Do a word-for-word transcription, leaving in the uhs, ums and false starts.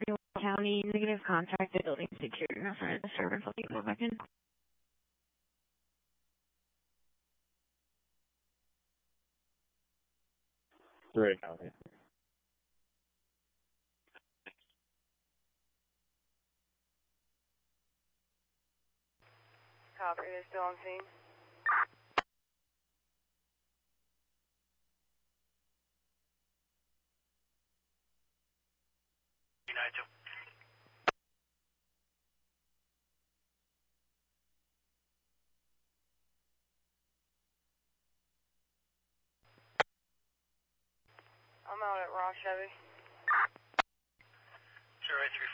County, negative contact, the building security, no sign of disturbance. I'll keep moving back in. Three, copy. Copy, they're still on scene. Nigel. I'm out at Ross Chevy. zero eight three